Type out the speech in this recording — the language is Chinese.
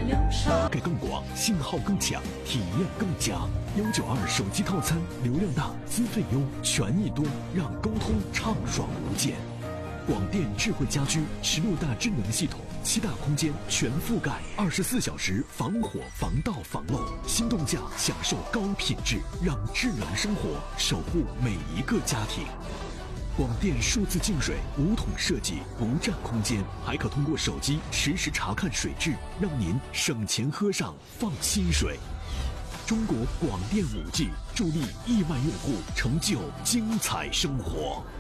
给更广，信号更强，体验更佳。192手机套餐，流量大，资费优，权益多，让沟通畅爽无间。广电智慧家居16大智能系统，7大空间全覆盖，24小时防火、防盗、防漏。心动价享受高品质，让智能生活守护每一个家庭。广电数字净水无桶设计，不占空间，还可通过手机实时查看水质，让您省钱喝上放心水。中国广电5G助力亿万用户成就精彩生活。